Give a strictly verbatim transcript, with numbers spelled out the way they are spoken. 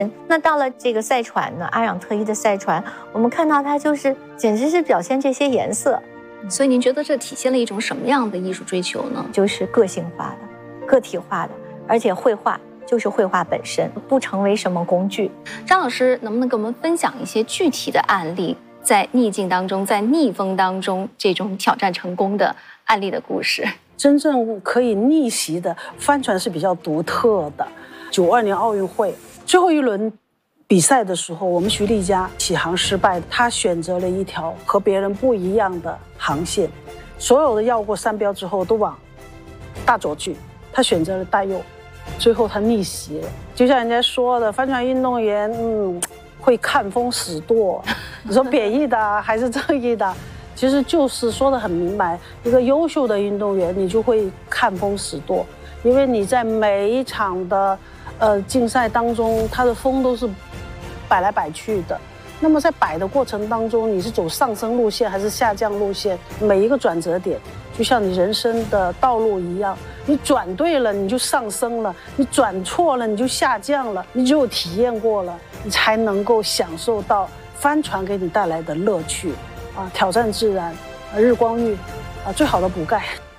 那到了这个赛船呢，阿嚷特伊的赛船，我们看到它就是简直是表现这些颜色。 所以您觉得这体现了一种什么样的艺术追求呢？ 就是个性化的、个体化的，而且绘画就是绘画本身，不成为什么工具。 张老师能不能给我们分享一些具体的案例，在逆境当中，在逆风当中这种挑战成功的案例的故事？ 真正可以逆袭的帆船是比较独特的。九二年奥运会最后一轮比赛的时候，我们徐丽佳起航失败，她选择了一条和别人不一样的航线，所有的绕过山标之后都往大左去，她选择了大右，最后她逆袭了。就像人家说的，帆船运动员嗯会看风使舵，你说贬义的还是正义的？其实就是说得很明白，一个优秀的运动员你就会看风使舵，因为你在每一场的呃竞赛当中，它的风都是摆来摆去的。那么在摆的过程当中，你是走上升路线还是下降路线？每一个转折点就像你人生的道路一样，你转对了你就上升了，你转错了你就下降了。你只有体验过了，你才能够享受到帆船给你带来的乐趣啊，挑战自然，日光浴啊，最好的补钙。